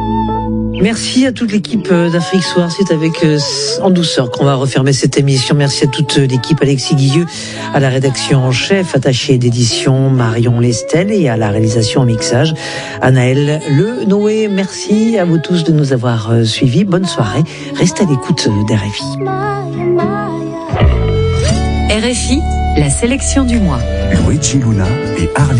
Merci à toute l'équipe d'Afrique Soir. C'est avec en douceur qu'on va refermer cette émission. Merci à toute l'équipe, Alexis Guilleux à la rédaction en chef, attaché d'édition Marion Lestel, et à la réalisation en mixage Anaël Le Noé. Merci à vous tous de nous avoir suivis. Bonne soirée. Restez à l'écoute d'RFI. RFI, la sélection du mois. Luigi Luna et Arlie.